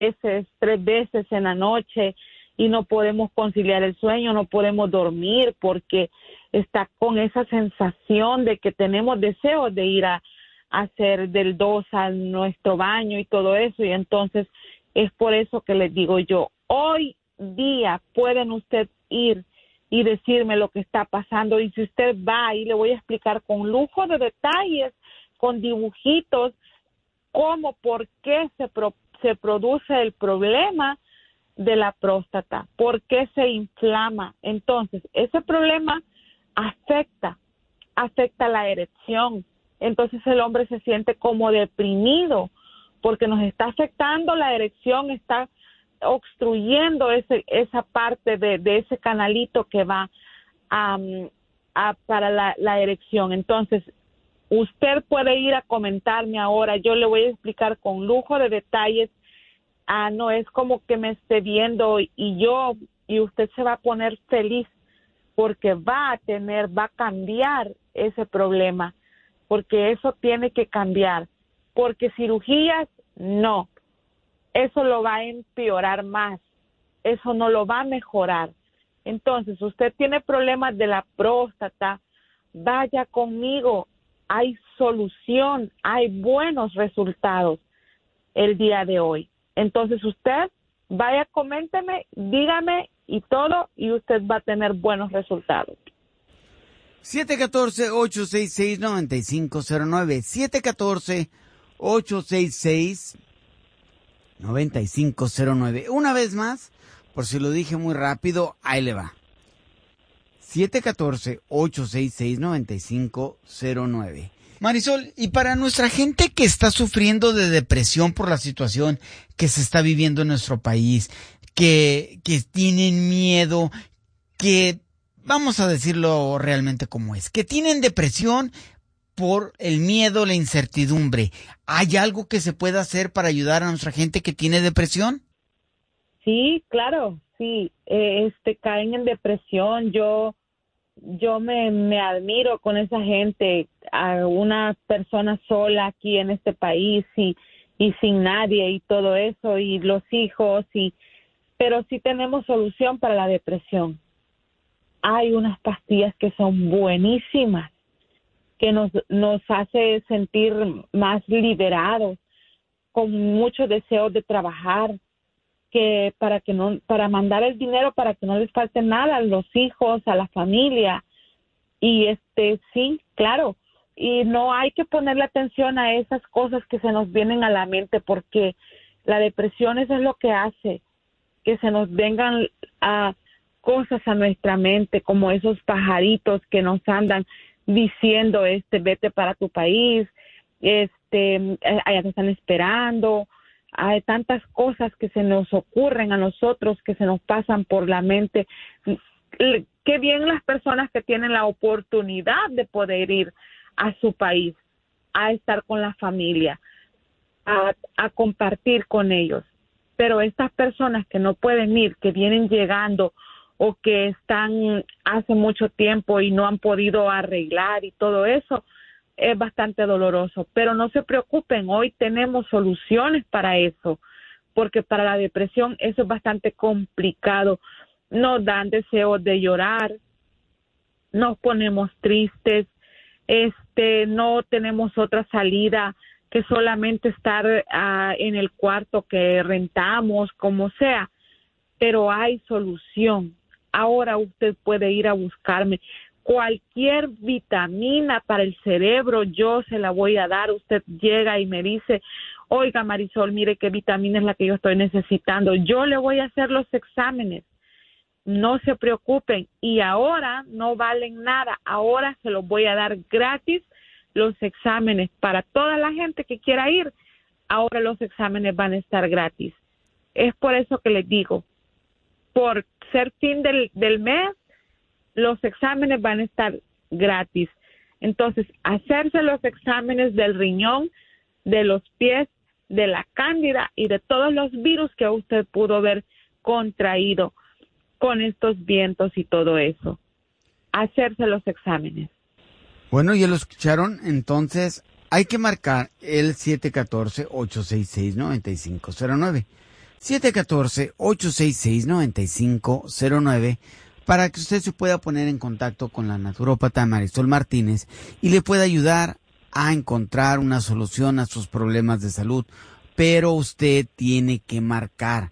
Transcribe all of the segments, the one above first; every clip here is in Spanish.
veces, 3 veces en la noche y no podemos conciliar el sueño, no podemos dormir porque está con esa sensación de que tenemos deseos de ir a hacer del 2 a nuestro baño y todo eso. Y entonces es por eso que les digo yo, hoy día pueden usted ir y decirme lo que está pasando, y si usted va, y le voy a explicar con lujo de detalles, con dibujitos, cómo, por qué se produce el problema de la próstata, por qué se inflama. Entonces, ese problema afecta la erección. Entonces el hombre se siente como deprimido porque nos está afectando la erección, está obstruyendo esa parte de ese canalito que va para la erección. Entonces, usted puede ir a comentarme ahora, yo le voy a explicar con lujo de detalles. No es como que me esté viendo y usted se va a poner feliz porque va a cambiar ese problema, porque eso tiene que cambiar, porque cirugías no. Eso lo va a empeorar más, eso no lo va a mejorar. Entonces, usted tiene problemas de la próstata, vaya conmigo, hay solución, hay buenos resultados el día de hoy. Entonces, usted vaya, coménteme, dígame y todo, y usted va a tener buenos resultados. 714-866-9509, 714-866-9509. Una vez más, por si lo dije muy rápido, ahí le va. 714-866-9509. Marisol, y para nuestra gente que está sufriendo de depresión por la situación que se está viviendo en nuestro país, que tienen miedo, que, vamos a decirlo realmente como es, que tienen depresión por el miedo, la incertidumbre, ¿hay algo que se pueda hacer para ayudar a nuestra gente que tiene depresión? Sí, claro, sí, caen en depresión. Yo me admiro con esa gente, a una persona sola aquí en este país y sin nadie y todo eso, y los hijos, pero sí tenemos solución para la depresión. Hay unas pastillas que son buenísimas, que nos hace sentir más liberados, con muchos deseos de trabajar, para mandar el dinero para que no les falte nada a los hijos, a la familia. Y sí, claro, y no hay que ponerle atención a esas cosas que se nos vienen a la mente, porque la depresión eso es lo que hace que se nos vengan cosas a nuestra mente, como esos pajaritos que nos andan diciendo vete para tu país, allá te están esperando. Hay tantas cosas que se nos ocurren a nosotros, que se nos pasan por la mente. Qué bien las personas que tienen la oportunidad de poder ir a su país, a estar con la familia, a compartir con ellos. Pero estas personas que no pueden ir, que vienen llegando o que están hace mucho tiempo y no han podido arreglar y todo eso, es bastante doloroso, pero no se preocupen, hoy tenemos soluciones para eso, porque para la depresión eso es bastante complicado. Nos dan deseos de llorar, nos ponemos tristes, no tenemos otra salida que solamente estar en el cuarto que rentamos, como sea, pero hay solución. Ahora usted puede ir a buscarme cualquier vitamina para el cerebro, yo se la voy a dar. Usted llega y me dice, oiga Marisol, mire qué vitamina es la que yo estoy necesitando, yo le voy a hacer los exámenes, no se preocupen, y ahora no valen nada, ahora se los voy a dar gratis los exámenes para toda la gente que quiera ir. Ahora los exámenes van a estar gratis. Es por eso que les digo, por ser fin del mes, los exámenes van a estar gratis. Entonces, hacerse los exámenes del riñón, de los pies, de la cándida y de todos los virus que usted pudo haber contraído con estos vientos y todo eso. Hacerse los exámenes. Bueno, ya lo escucharon, entonces hay que marcar el 714-866-9509. 714-866-9509 para que usted se pueda poner en contacto con la naturópata Marisol Martínez y le pueda ayudar a encontrar una solución a sus problemas de salud. Pero usted tiene que marcar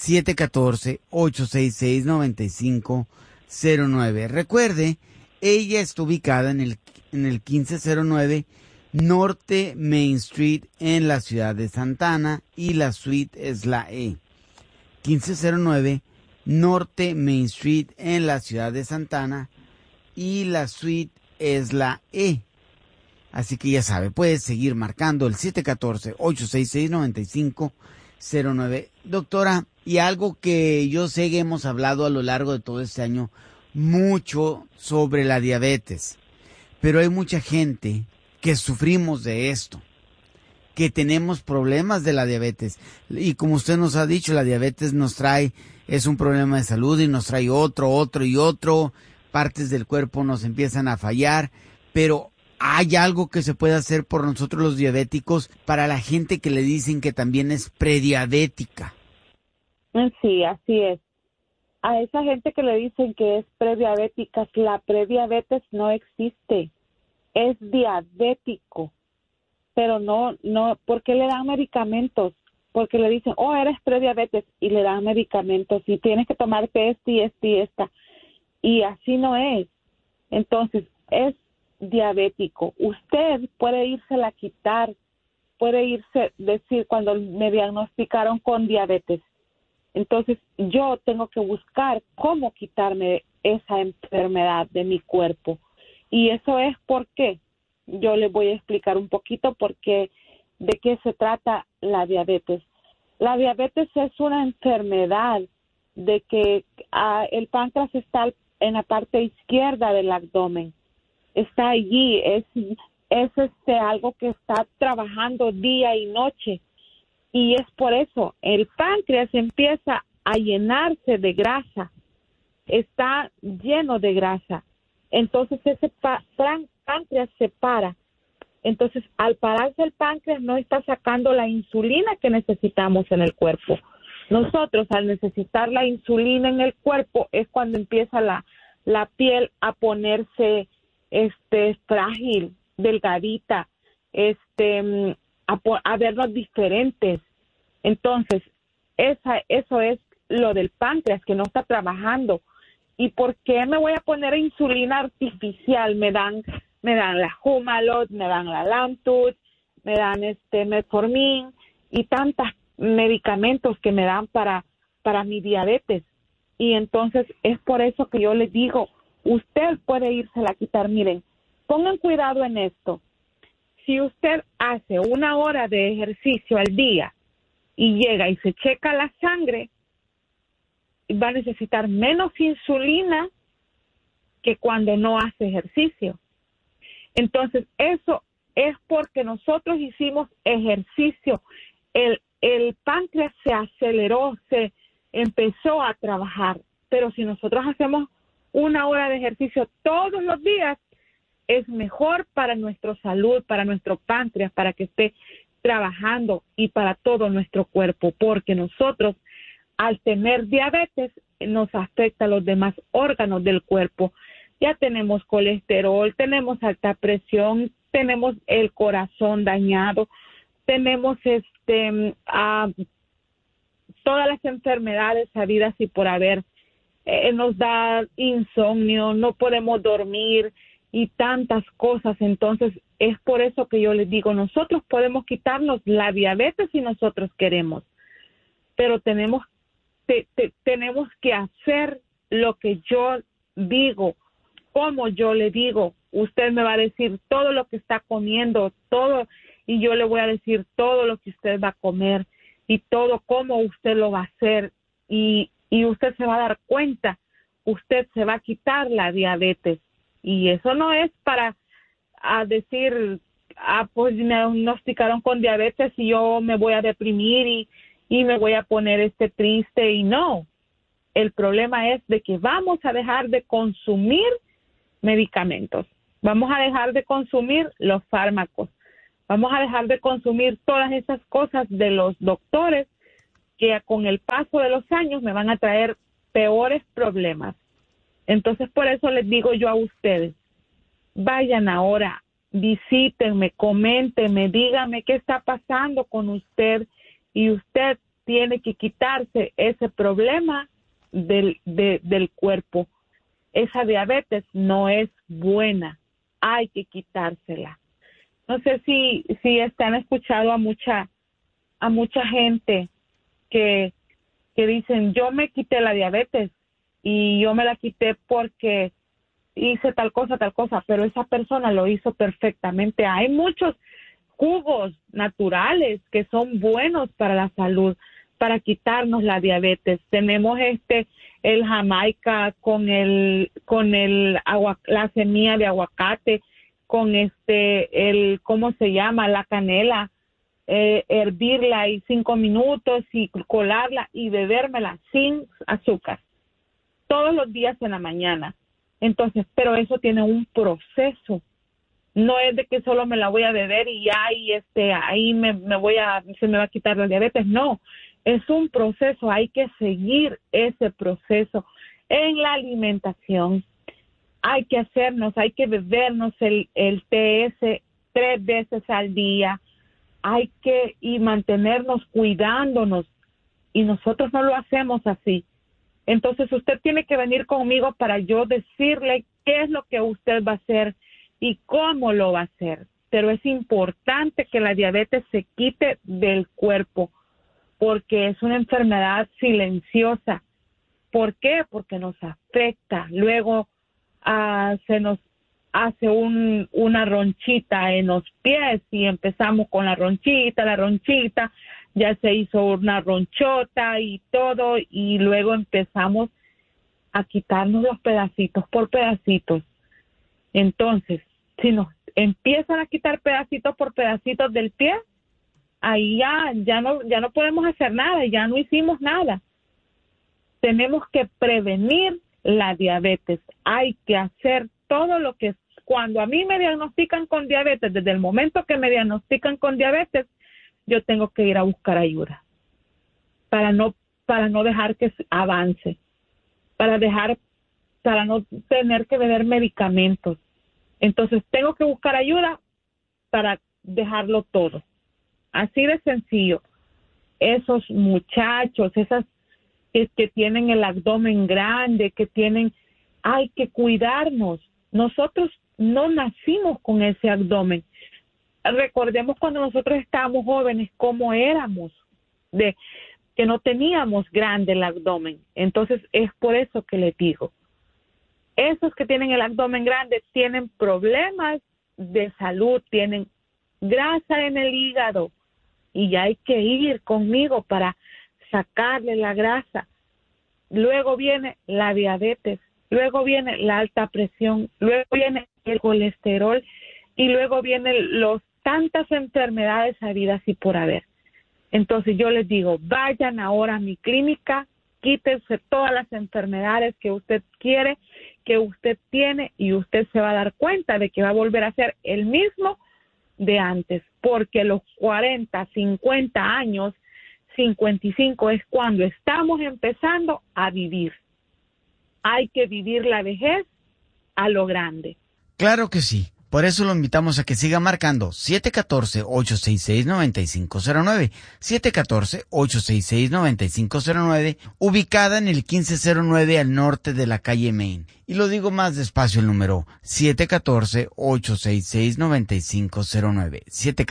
714-866-9509. Recuerde, ella está ubicada en el 1509 Norte Main Street en la ciudad de Santa Ana y la suite es la E. 1509 Norte Main Street en la ciudad de Santa Ana y la suite es la E. Así que ya sabe, puede seguir marcando el 714-866-9509. Doctora, y algo que yo sé que hemos hablado a lo largo de todo este año, mucho sobre la diabetes. Pero hay mucha gente que sufrimos de esto, que tenemos problemas de la diabetes. Y como usted nos ha dicho, la diabetes es un problema de salud y nos trae otro. Partes del cuerpo nos empiezan a fallar, pero ¿hay algo que se puede hacer por nosotros los diabéticos para la gente que le dicen que también es prediabética? Sí, así es. A esa gente que le dicen que es prediabética, la prediabetes no existe. Es diabético, pero no, ¿por qué le dan medicamentos? Porque le dicen, eres prediabetes, y le dan medicamentos, y tienes que tomarte y esta, y así no es. Entonces, es diabético. Usted puede írsela a quitar, decir, cuando me diagnosticaron con diabetes, entonces yo tengo que buscar cómo quitarme esa enfermedad de mi cuerpo. Y eso es porque yo les voy a explicar un poquito de qué se trata la diabetes. La diabetes es una enfermedad de que el páncreas está en la parte izquierda del abdomen. Está allí, es algo que está trabajando día y noche. Y es por eso, el páncreas empieza a llenarse de grasa. Está lleno de grasa. Entonces ese páncreas se para. Entonces, al pararse el páncreas, no está sacando la insulina que necesitamos en el cuerpo. Nosotros, al necesitar la insulina en el cuerpo, es cuando empieza la piel a ponerse frágil, delgadita, a vernos diferentes. Entonces, eso es lo del páncreas, que no está trabajando. ¿Y por qué me voy a poner insulina artificial? Me dan la Humalog, me dan la Lantus, me dan Metformin y tantos medicamentos que me dan para mi diabetes. Y entonces es por eso que yo les digo, usted puede írsela a quitar. Miren, pongan cuidado en esto. Si usted hace 1 hora de ejercicio al día y llega y se checa la sangre, va a necesitar menos insulina que cuando no hace ejercicio. Entonces, eso es porque nosotros hicimos ejercicio. El páncreas se aceleró, se empezó a trabajar. Pero si nosotros hacemos 1 hora de ejercicio todos los días, es mejor para nuestra salud, para nuestro páncreas, para que esté trabajando y para todo nuestro cuerpo, porque nosotros, al tener diabetes, nos afecta a los demás órganos del cuerpo. Ya tenemos colesterol, tenemos alta presión, tenemos el corazón dañado, tenemos todas las enfermedades habidas y por haber. Nos da insomnio, no podemos dormir y tantas cosas. Entonces, es por eso que yo les digo, nosotros podemos quitarnos la diabetes si nosotros queremos, pero tenemos que hacer lo que yo digo, como yo le digo. Usted me va a decir todo lo que está comiendo, todo, y yo le voy a decir todo lo que usted va a comer y todo cómo usted lo va a hacer, y usted se va a dar cuenta, usted se va a quitar la diabetes. Y eso no es para decir, pues me diagnosticaron con diabetes y yo me voy a deprimir y me voy a poner triste, y no. El problema es de que vamos a dejar de consumir medicamentos, vamos a dejar de consumir los fármacos, vamos a dejar de consumir todas esas cosas de los doctores que con el paso de los años me van a traer peores problemas. Entonces, por eso les digo yo a ustedes, vayan ahora, visítenme, coméntenme, díganme qué está pasando con usted, y usted tiene que quitarse ese problema del cuerpo. Esa diabetes no es buena, hay que quitársela. No sé si han escuchado a mucha gente que dicen, yo me quité la diabetes y yo me la quité porque hice tal cosa, pero esa persona lo hizo perfectamente. Hay muchos jugos naturales que son buenos para la salud, para quitarnos la diabetes. Tenemos el Jamaica con la semilla de aguacate, con ¿cómo se llama? La canela, hervirla y 5 minutos y colarla y bebérmela sin azúcar todos los días en la mañana. Entonces, pero eso tiene un proceso. No es de que solo me la voy a beber y ya, y ahí se me va a quitar la diabetes. No, es un proceso. Hay que seguir ese proceso en la alimentación. Hay que bebernos el TS 3 veces al día. Y mantenernos cuidándonos. Y nosotros no lo hacemos así. Entonces usted tiene que venir conmigo para yo decirle qué es lo que usted va a hacer y cómo lo va a hacer. Pero es importante que la diabetes se quite del cuerpo, porque es una enfermedad silenciosa. ¿Por qué? Porque nos afecta. Luego se nos hace una ronchita en los pies y empezamos con la ronchita, ya se hizo una ronchota y todo, y luego empezamos a quitarnos los pedacitos por pedacitos. Entonces, si nos empiezan a quitar pedacitos por pedacitos del pie, ahí ya no podemos hacer nada, ya no hicimos nada. Tenemos que prevenir la diabetes. Hay que hacer todo lo que cuando a mí me diagnostican con diabetes, desde el momento que me diagnostican con diabetes, yo tengo que ir a buscar ayuda para no dejar que avance, para no tener que beber medicamentos. Entonces tengo que buscar ayuda para dejarlo todo. Así de sencillo. Esos muchachos, esas que tienen el abdomen grande, hay que cuidarnos. Nosotros no nacimos con ese abdomen. Recordemos cuando nosotros estábamos jóvenes, cómo éramos, que no teníamos grande el abdomen. Entonces es por eso que les digo, esos que tienen el abdomen grande tienen problemas de salud, tienen grasa en el hígado, y ya hay que ir conmigo para sacarle la grasa. Luego viene la diabetes, luego viene la alta presión, luego viene el colesterol, y luego vienen tantas enfermedades habidas y por haber. Entonces yo les digo, vayan ahora a mi clínica, quítense todas las enfermedades que usted quiere, que usted tiene, y usted se va a dar cuenta de que va a volver a ser el mismo de antes, porque los 40, 50 años, 55 es cuando estamos empezando a vivir. Hay que vivir la vejez a lo grande. Claro que sí. Por eso lo invitamos a que siga marcando 714-866-9509, 714-866-9509, ubicada en el 1509 al norte de la calle Main. Y lo digo más despacio el número, 714-866-9509,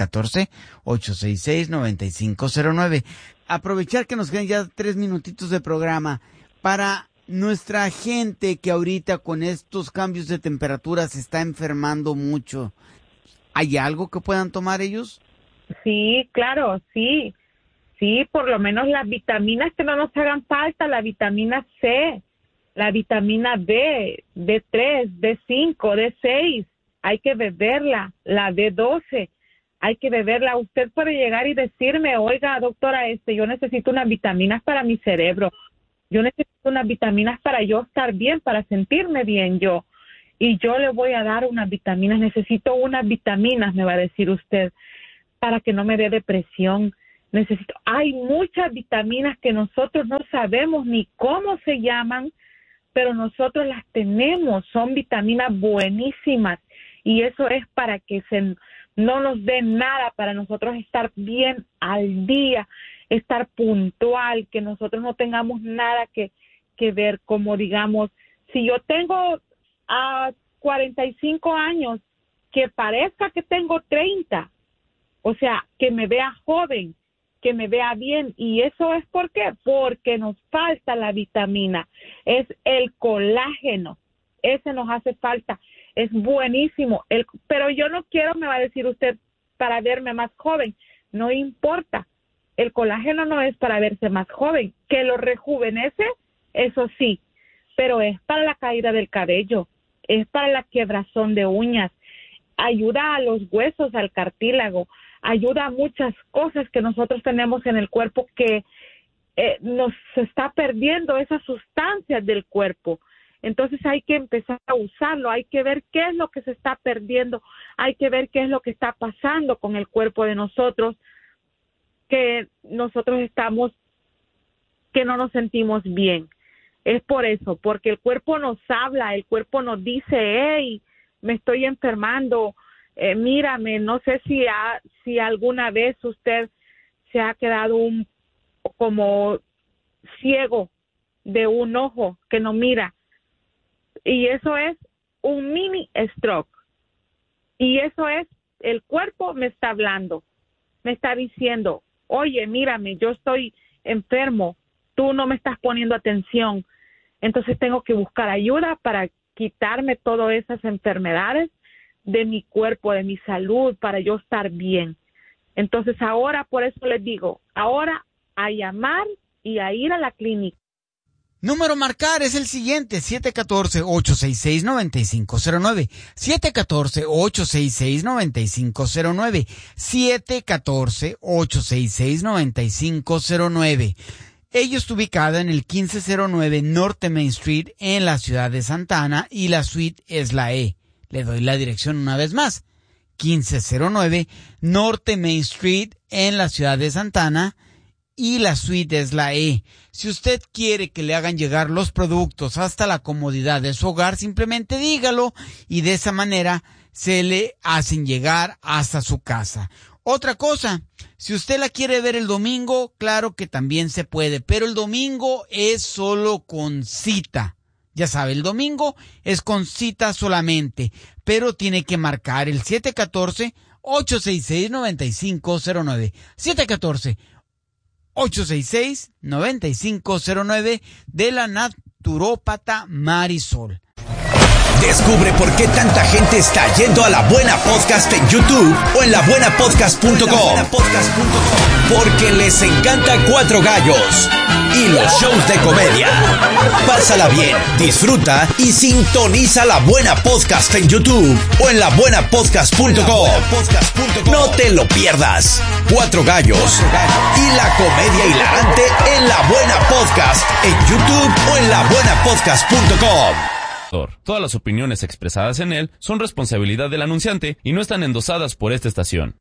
714-866-9509. Aprovechar que nos quedan ya 3 minutitos de programa para nuestra gente que ahorita con estos cambios de temperatura se está enfermando mucho. ¿Hay algo que puedan tomar ellos? Sí, claro, sí. Sí, por lo menos las vitaminas que no nos hagan falta, la vitamina C, la vitamina B, B3, B5, B6, hay que beberla, la B12, hay que beberla. Usted puede llegar y decirme, oiga, doctora, yo necesito unas vitaminas para mi cerebro. Yo necesito unas vitaminas para yo estar bien, para sentirme bien yo. Y yo le voy a dar unas vitaminas. Necesito unas vitaminas, me va a decir usted, para que no me dé depresión. Hay muchas vitaminas que nosotros no sabemos ni cómo se llaman, pero nosotros las tenemos, son vitaminas buenísimas, y eso es para que no nos dé nada, para nosotros estar bien al día, estar puntual, que nosotros no tengamos nada que ver, como digamos, si yo tengo 45 años, que parezca que tengo 30, o sea, que me vea joven, que me vea bien. ¿Y eso es por qué? Porque nos falta la vitamina, es el colágeno, ese nos hace falta, es buenísimo. Pero yo no quiero, me va a decir usted, para verme más joven. No importa, el colágeno no es para verse más joven, que lo rejuvenece, eso sí, pero es para la caída del cabello, es para la quebrazón de uñas, ayuda a los huesos, al cartílago, ayuda a muchas cosas que nosotros tenemos en el cuerpo que nos está perdiendo esas sustancias del cuerpo. Entonces hay que empezar a usarlo, hay que ver qué es lo que se está perdiendo, hay que ver qué es lo que está pasando con el cuerpo de nosotros, que nosotros que no nos sentimos bien. Es por eso, porque el cuerpo nos habla, el cuerpo nos dice, hey, me estoy enfermando, mírame. No sé si alguna vez usted se ha quedado como ciego de un ojo que no mira, y eso es un mini stroke, y eso es, el cuerpo me está hablando, me está diciendo, oye, mírame, yo estoy enfermo, tú no me estás poniendo atención. Entonces tengo que buscar ayuda para quitarme todas esas enfermedades de mi cuerpo, de mi salud, para yo estar bien. Entonces ahora, por eso les digo, ahora a llamar y a ir a la clínica. Número a marcar es el siguiente, 714-866-9509, 714-866-9509, 714-866-9509. Ella está ubicada en el 1509 Norte Main Street en la ciudad de Santa Ana, y la suite es la E. Le doy la dirección una vez más, 1509 Norte Main Street en la ciudad de Santa Ana, y la suite es la E. Si usted quiere que le hagan llegar los productos hasta la comodidad de su hogar, simplemente dígalo y de esa manera se le hacen llegar hasta su casa. Otra cosa, si usted la quiere ver el domingo, claro que también se puede, pero el domingo es solo con cita. Ya sabe, el domingo es con cita solamente, pero tiene que marcar el 714-866-9509. 714-866-9509 de la naturópata Marisol. Descubre por qué tanta gente está yendo a La Buena Podcast en YouTube o en labuenapodcast.com. Porque les encanta Cuatro Gallos y los shows de comedia. Pásala bien, disfruta y sintoniza La Buena Podcast en YouTube o en labuenapodcast.com. No te lo pierdas. Cuatro Gallos y la comedia hilarante en La Buena Podcast en YouTube o en labuenapodcast.com. Todas las opiniones expresadas en él son responsabilidad del anunciante y no están endosadas por esta estación.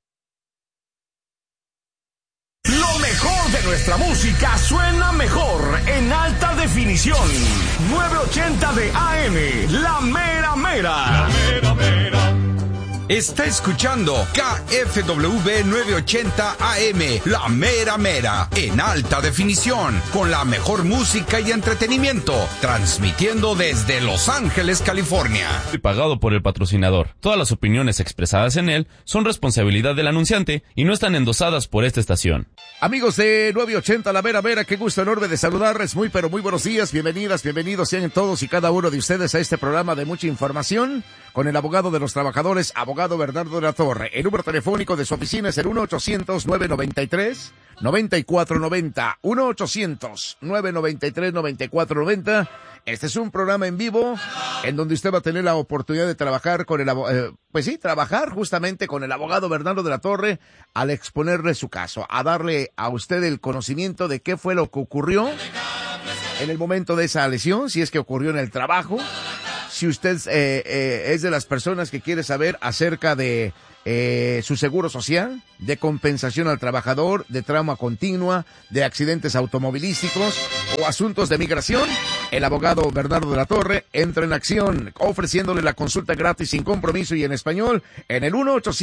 Lo mejor de nuestra música suena mejor en alta definición. 980 de AM, La Mera Mera. La Mera Mera. Está escuchando KFW 980 AM, La Mera Mera, en alta definición, con la mejor música y entretenimiento, transmitiendo desde Los Ángeles, California. Y pagado por el patrocinador. Todas las opiniones expresadas en él son responsabilidad del anunciante y no están endosadas por esta estación. Amigos de 980 La Mera Mera, qué gusto enorme de saludarles, muy buenos días, bienvenidas, bienvenidos sean todos y cada uno de ustedes a este programa de mucha información con el abogado de los trabajadores, abogado Bernardo de la Torre. El número telefónico de su oficina es el 1-800-993-9490, 1-800-993-9490. Este es un programa en vivo en donde usted va a tener la oportunidad de trabajar con trabajar justamente con el abogado Bernardo de la Torre al exponerle su caso, a darle a usted el conocimiento de qué fue lo que ocurrió en el momento de esa lesión, si es que ocurrió en el trabajo, Si usted es de las personas que quiere saber acerca de su seguro social, de compensación al trabajador, de trauma continua, de accidentes automovilísticos o asuntos de migración, el abogado Bernardo de la Torre entra en acción ofreciéndole la consulta gratis sin compromiso y en español en el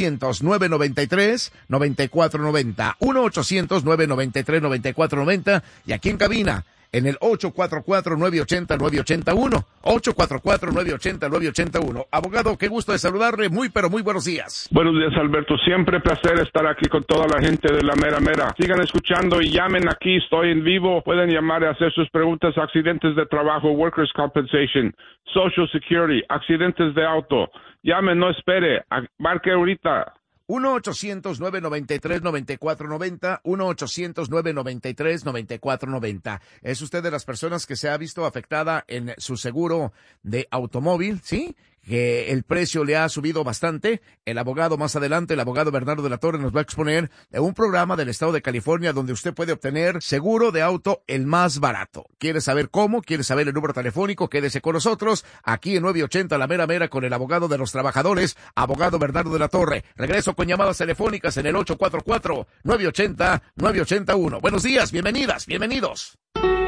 1-800-993-9490, 1-800-993-9490 y aquí en cabina en el 844-980-981, 844-980-981. Abogado, qué gusto de saludarle, muy pero muy buenos días. Buenos días, Alberto, siempre placer estar aquí con toda la gente de la mera mera. Sigan escuchando y llamen aquí, estoy en vivo, pueden llamar y hacer sus preguntas, accidentes de trabajo, workers' compensation, social security, accidentes de auto. Llamen, no espere, marque ahorita. 1-800-993-9490, 1-800-993-9490. ¿Es usted de las personas que se ha visto afectada en su seguro de automóvil? ¿Sí? Que el precio le ha subido bastante. El abogado más adelante, el abogado Bernardo de la Torre, nos va a exponer de un programa del estado de California donde usted puede obtener seguro de auto el más barato. ¿Quiere saber cómo? ¿Quiere saber el número telefónico? Quédese con nosotros aquí en 980 La Mera Mera con el abogado de los trabajadores, abogado Bernardo de la Torre. Regreso con llamadas telefónicas en el 844-980-981. Buenos días, bienvenidas, bienvenidos.